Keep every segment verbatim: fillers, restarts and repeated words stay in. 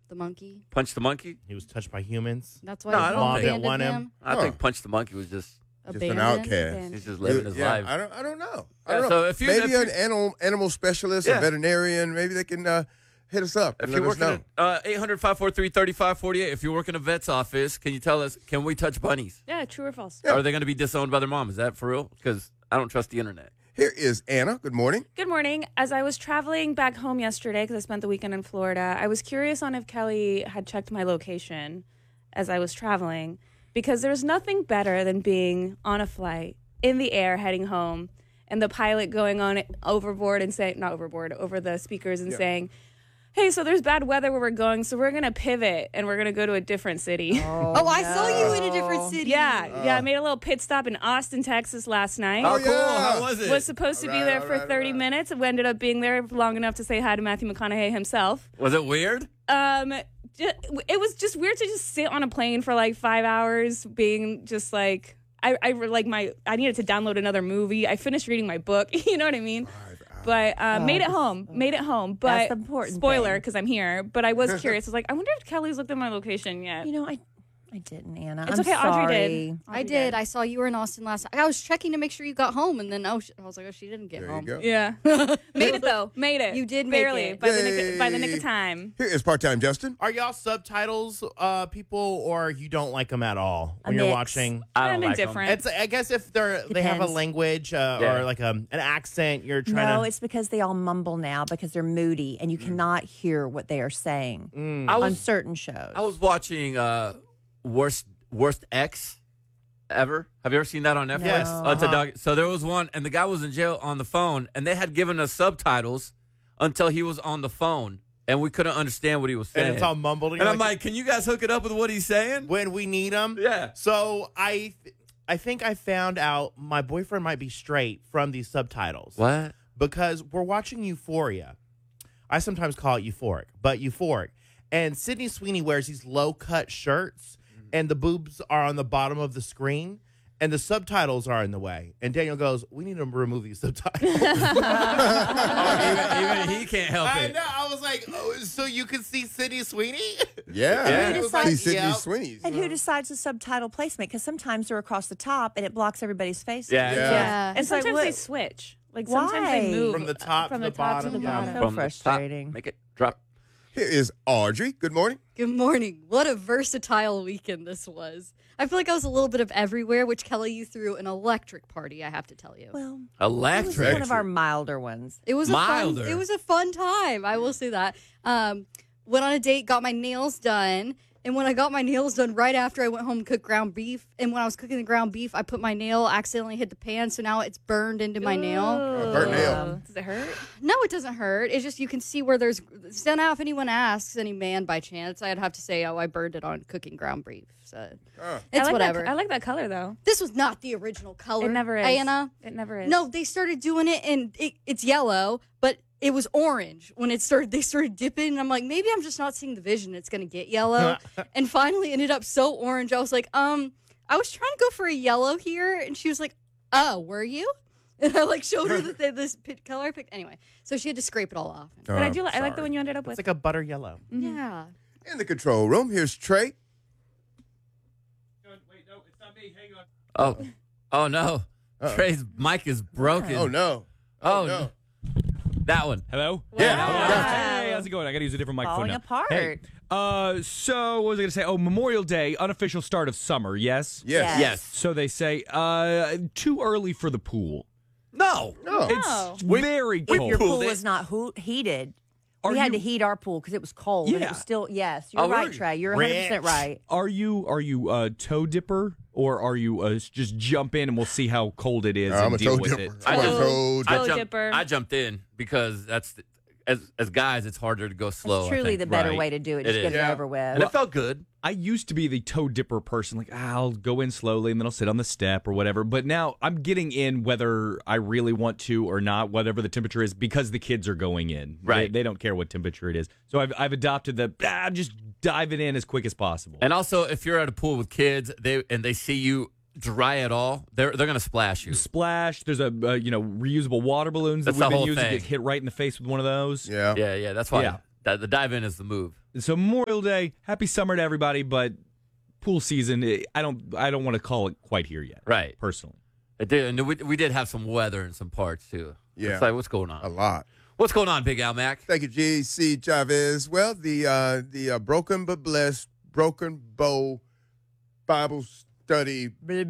The monkey. Punch the monkey? He was touched by humans. That's why No, his I don't mom think- abandoned want him. him. I Huh. think Punch the monkey was just Just an Abandoned? outcast. Abandoned. he's just living his yeah, life. I don't. I don't know. I Yeah, don't so know. if you- maybe if an you- animal animal specialist, Yeah. a veterinarian, maybe they can uh, hit us up If and you're let us working know. at uh, eight hundred, five four three, three five four eight, if you work in a vet's office, can you tell us, can we touch bunnies? Yeah, true or false? Yeah. Are they going to be disowned by their mom? Is that for real? Because I don't trust the internet. Here is Anna. Good morning. Good morning. As I was traveling back home yesterday, because I spent the weekend in Florida, I was curious on if Kelly had checked my location as I was traveling, because there's nothing better than being on a flight in the air heading home and the pilot going on it overboard and saying, not overboard, over the speakers and Yeah. saying, hey, so there's bad weather where we're going, so we're going to pivot and we're going to go to a different city. Oh, I saw you in a different city. yeah, yeah. I made a little pit stop in Austin, Texas last night. Oh, cool. yeah. How was it? Was supposed to All be right, there all for right, thirty all right. minutes. We ended up being there long enough to say hi to Matthew McConaughey himself. Was it weird? Um, ju- it was just weird to just sit on a plane for like five hours, being just like I, I like my I needed to download another movie. I finished reading my book. You know what I mean? But uh, made it home. Made it home. But That's the important spoiler, thing. because I'm here. But I was curious. I was like, I wonder if Kelly's looked at my location yet. You know, I I didn't, Anna. It's I'm okay, sorry. Audrey did. I did. I saw you were in Austin last night. I was checking to make sure you got home, and then oh, sh- I was like, oh, she didn't get There you home. go. Yeah, made it though. Made it. You did make barely it. by the nick of, by the nick Yay. of time. Here is part-time Justin. Are y'all subtitles uh, people, or you don't like them at all A when you're mix. watching? I don't I'm like 'em. indifferent. It's I guess if they're they have a Depends. language uh, Yeah. or like a, an accent, you're trying No, to. it's because they all mumble now because they're moody and you cannot hear what they are saying Mm. I on was certain shows. I was watching uh, Worst Worst X ever. Have you ever seen that on Netflix? Yes. Oh, it's a Uh-huh. dog. So there was one, and the guy was in jail on the phone, and they had given us subtitles until he was on the phone, and we couldn't understand what he was saying. and it's all mumbled. And I'm like, can you guys hook it up with what he's saying? when we need them. Yeah. So I, th- I think I found out my boyfriend might be straight from these subtitles. What? Because we're watching Euphoria. I sometimes call it euphoric, but euphoric. And Sydney Sweeney wears these low cut shirts, and the boobs are on the bottom of the screen, and the subtitles are in the way. And Daniel goes, "We need to remove these subtitles." Oh, even, even he can't help I it. know. I was like, "Oh, so you can see Sydney Sweeney?" Yeah. Yeah. Who Who decides- See Sydney Yeah. Sweeney's. and who decides the subtitle placement? Because sometimes they're across the top and it blocks everybody's face. Yeah. Yeah. Yeah. And It's like, sometimes they what- switch. Like sometimes they Why? move From the top from to the the top to the bottom, yeah. bottom. So From the top, frustrating. make it drop. Here is Audrey. Good morning. Good morning. What a versatile weekend this was. I feel like I was a little bit of everywhere, which Kelly, you threw an electric party, I have to tell you. Well, it was Electric. one of our milder ones. It was a fun, Milder. it was a fun time. I will say that. Um, went on a date, got my nails done, and when I got my nails done, right after I went home and cooked ground beef, and when I was cooking the ground beef, I put my nail accidentally hit the pan, so now it's burned into my nail. A burnt nail. Does it hurt? No, it doesn't hurt. It's just you can see where there's. So now, if anyone asks, any man by chance, I'd have to say, "Oh, I burned it on cooking ground beef." So Oh. it's I like whatever. That, I like that color though. This was not the original color. It never is. Anna. It never is. No, they started doing it, and it, it's yellow, but it was orange when it started. They started dipping, and I'm like, maybe I'm just not seeing the vision. It's gonna get yellow, and finally ended up so orange. I was like, um, I was trying to go for a yellow here, and she was like, oh, were you? And I like showed her that they, this p- color I picked. Anyway, so she had to scrape it all off. But I Oh, do. Li- I like the sorry. one you ended up It's with. like a butter yellow. Yeah. In the control room, here's Trey. Oh, oh no. Uh-oh. Trey's mic is broken. Oh, no. Oh, no. That one. Hello? Yeah. Wow. Hey, how's it going? I got to use a different microphone Falling now. apart. Hey. Uh, so, what was I going to say? Oh, Memorial Day, unofficial start of summer, yes? Yes. Yes. Yes. So they say, uh, too early for the pool. No. No. It's We- very If cold. your Pool pool this- was not ho- heated, Are we had you- to heat our pool because it was cold. And it Yeah. was still, yes, you're Oh, right, really? Trey. You're one hundred percent Rich. right. Are you are you a toe dipper or are you uh, just jump in and we'll see how cold it is I'm and a deal toe with dipper. it? I I'm a just- toe I Toe dipper. jumped, dipper. I jumped in because that's the, as as guys, it's harder to go slow. It's I truly think. the better Right. way to do it. It Just get is. it Yeah. over with. And it felt good. I used to be the toe dipper person. Like, ah, I'll go in slowly and then I'll sit on the step or whatever. But now I'm getting in whether I really want to or not, whatever the temperature is, because the kids are going in. Right. They, they don't care what temperature it is. So I've, I've adopted the, ah, I'm just diving in as quick as possible. And also, if you're at a pool with kids, they and they see you dry at all, they're they're gonna splash you. Splash. There's a, uh, you know, reusable water balloons That's that the we've whole been using. thing. Get hit right in the face with one of those. Yeah. Yeah, yeah. That's why. Yeah. That the dive in is the move. So Memorial Day, happy summer to everybody, but pool season, eh, I don't I don't want to call it quite here yet. Right. Personally. It did, and we, we did have some weather in some parts, too. Yeah. It's like, what's going A on? lot. What's going on, Big Al Mac? Thank you, G C Chavez. Well, the uh, the uh, Broken but Blessed, Broken Bow Bible Study thing,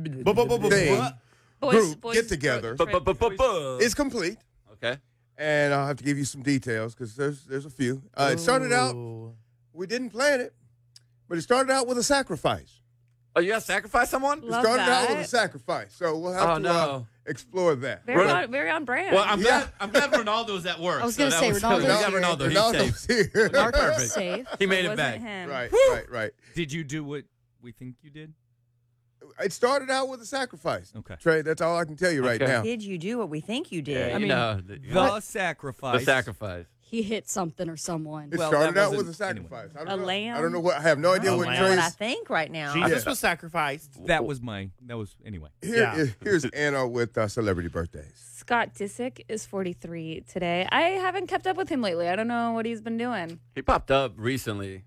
Boys, group boys, get together. boys, boys, boys. It's complete. Okay. And I'll have to give you some details because there's there's a few. Uh, it started out, we didn't plan it, but it started out with a sacrifice. Oh, you got to sacrifice someone? It Love started out with a that. sacrifice. So we'll have Oh, to no. uh, explore that. Very Ronald- on, very on brand. Well, I'm Yeah. glad I'm glad Ronaldo's at work. I was so gonna that say, was- Ronaldo's we got here. Ronaldo. He's Ronaldo's safe. here. Marcus Perfect. is safe. He made it it wasn't back. him. Right, right, right. Did you do what we think you did? It started out with a sacrifice. Okay. Trey, that's all I can tell you right Okay. now. Did you do what we think you did? Yeah, I you mean, know, the, The sacrifice. the sacrifice. He hit something or someone. It Well, started that out with a wasn't- anyway. sacrifice. I A don't know. lamb? I don't know what. I have no idea A what lamb. I know what I Trey's. think right now. Jesus Yeah. was sacrificed. That was my, that was, anyway. Here, Yeah. Here's Anna with uh, celebrity birthdays. Scott Disick is forty-three today. I haven't kept up with him lately. I don't know what he's been doing. He popped up recently,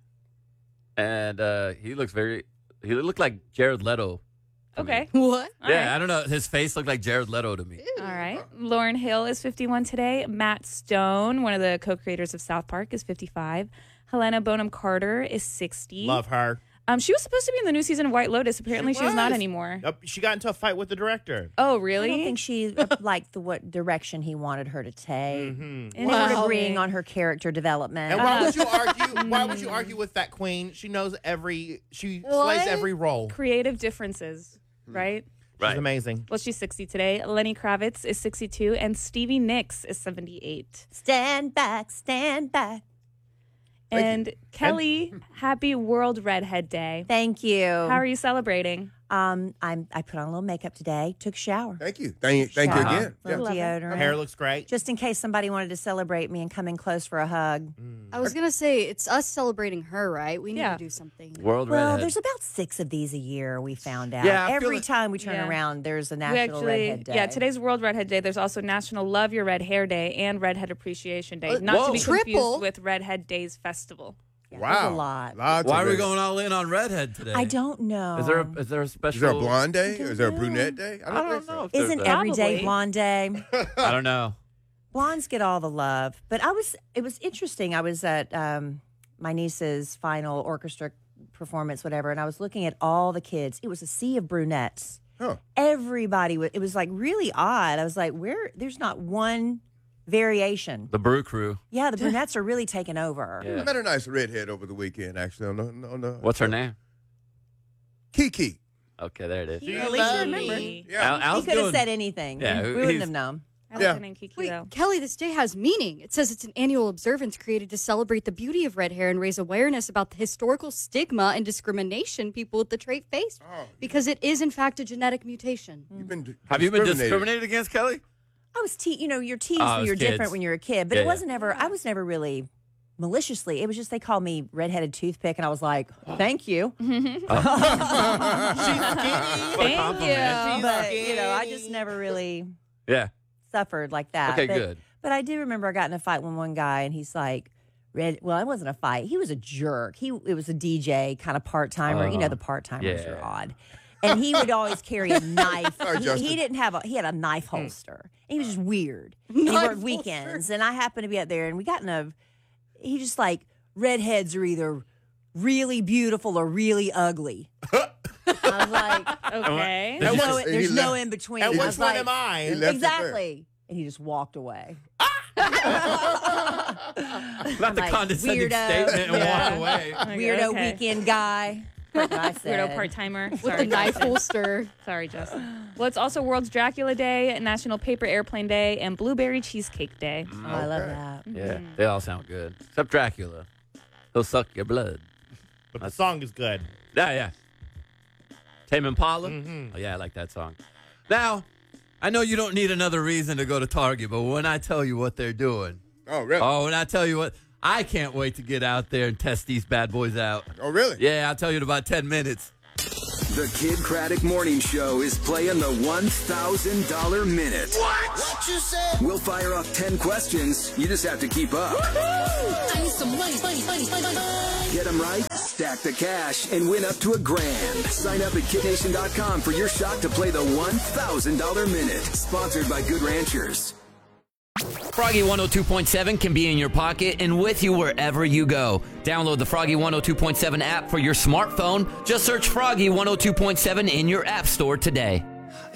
and uh, he looks very. He looked like Jared Leto. to me. Okay. What? All yeah, right. I don't know. His face looked like Jared Leto to me. All right. Lauren Hill is fifty-one today. Matt Stone, one of the co-creators of South Park, is fifty-five. Helena Bonham Carter is sixty. Love her. Um, she was supposed to be in the new season of White Lotus. Apparently, She she's not was. anymore. Yep, she got into a fight with the director. Oh, I really? don't think she liked the what direction he wanted her to take. Mhm. They weren't Wow. agreeing on her character development. And why would you argue? Why would you argue with that queen? She knows every. She What? slays every role. Creative differences, right? Right. She's amazing. Well, she's sixty today. Lenny Kravitz is sixty-two, and Stevie Nicks is seventy-eight. Stand back, stand back. Thank And Kelly, happy World Redhead Day. Thank you. How are you celebrating? Um, I'm. I put on a little makeup today. Took a shower. Thank you. Thank, thank you Shower. again. Yeah. Little Love it. deodorant. Hair looks great. Just in case somebody wanted to celebrate me and come in close for a hug. I was gonna say it's us celebrating her, right? We need Yeah. to do something. World Well, Redhead. there's about six of these a year. We found out. Yeah, I feel Every like- time we turn Yeah. around, there's a We National actually, Redhead Day. yeah, today's World Redhead Day. There's also National Love Your Red Hair Day and Redhead Appreciation Day. Uh, Not to be whoa. confused Triple. with Redhead Days Festival. Yeah, Wow. there's a lot. Lots Why of are we red. going all in on Redhead today? I don't know. Is there a, is there a special? Is there a blonde day? don't Is there a know. brunette day? I don't think so. know. if there's Isn't a- every day Probably. blonde day? I don't know. Blondes get all the love. But I was. It was interesting. I was at um, my niece's final orchestra performance, whatever, and I was looking at all the kids. It was a sea of brunettes. Huh. Everybody was. It was like really odd. I was like, where? There's not one variation. The Brew Crew. Yeah, the brunettes are really taking over. Yeah. I met a nice redhead over the weekend, actually. On the, on the, What's her name? Kiki. Okay, there it is. Do you At least you love remember. me? Yeah. Al, He Al's could have doing- said anything. Yeah, we wouldn't he's- have known. I like Yeah. the name Kiki, Wait, though. Kelly, this day has meaning. It says it's an annual observance created to celebrate the beauty of red hair and raise awareness about the historical stigma and discrimination people with the trait face, Oh, because it is in fact a genetic mutation. you've been d- Have you been discriminated. discriminated against, Kelly? I was, te- you know, you're teased Oh, it when was you're kids. different when you're a kid, but Yeah, it yeah. wasn't ever. I was never really maliciously. It was just they called me redheaded toothpick, and I was like, "Thank you." Thank you. But you know, I just never really Yeah. suffered like that. Okay, but, good. But I do remember I got in a fight with one guy, and he's like, "Red." Well, it wasn't a fight. He was a jerk. He it was a D J kind of part timer. you know, Uh-huh. the part timers Yeah. are odd. And he would always carry a knife. Sorry, he, Justin. he didn't have a he had a knife holster. And he was just weird. And he Knife worked holster. weekends. And I happened to be out there and we got in a he just like redheads are either really beautiful or really ugly. I was like, Okay. there's, no, He there's no left- in between. And I which was one like, am He I? left it there. Exactly. And he just walked away. Not the Like, condescending weirdo. statement and Yeah. walk away. Weirdo okay. weekend guy. That's what I said. Weirdo part timer. With the knife holster. Sorry, Justin. Well, it's also World's Dracula Day, National Paper Airplane Day, and Blueberry Cheesecake Day. Oh, I love Okay. that. Yeah, they all sound good. Except Dracula. He'll suck your blood. But the song is good. Yeah, yeah. Tame Impala? Oh, yeah, I like that song. Now, I know you don't need another reason to go to Target, but when I tell you what they're doing, Oh, really? oh, when I tell you what, I can't wait to get out there and test these bad boys out. Oh, really? Yeah, I'll tell you in about ten minutes. The Kid Craddock Morning Show is playing the one thousand dollar minute. What? What you said? We'll fire off ten questions. You just have to keep up. Woo-hoo! I need some money, money, money, money, money. Get them right, stack the cash, and win up to a grand. Sign up at kid nation dot com for your shot to play the one thousand dollar minute. Sponsored by Good Ranchers. Froggy one oh two point seven can be in your pocket and with you wherever you go. Download the Froggy one oh two point seven app for your smartphone. Just search Froggy one oh two point seven in your app store today.